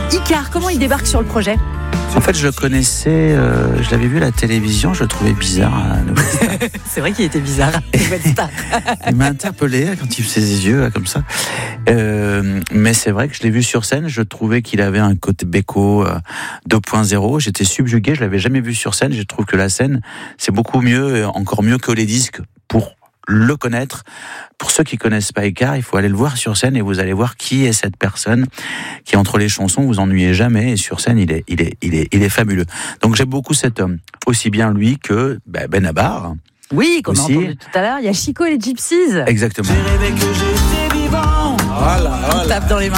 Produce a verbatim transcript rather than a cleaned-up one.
Icar, comment il débarque sur le projet ? En fait, je le connaissais, euh, je l'avais vu à la télévision, je le trouvais bizarre. Hein, c'est vrai qu'il était bizarre. Il m'a interpellé quand il faisait ses yeux comme ça. Euh, mais c'est vrai que je l'ai vu sur scène, je trouvais qu'il avait un côté Beko euh, deux point zéro. J'étais subjugué, je l'avais jamais vu sur scène. Je trouve que la scène, c'est beaucoup mieux, encore mieux que les disques pour le connaître. Pour ceux qui connaissent pas Icar, il faut aller le voir sur scène et vous allez voir qui est cette personne qui, entre les chansons, vous ennuyez jamais, et sur scène, il est, il est, il est, il est fabuleux. Donc j'aime beaucoup cet homme. Aussi bien lui que ben Benabar. Oui, qu'on a aussi. entendu tout à l'heure. Il y a Chico et les Gypsies. Exactement. J'ai rêvé que j'étais vivant. Voilà, voilà. On tape dans les mains.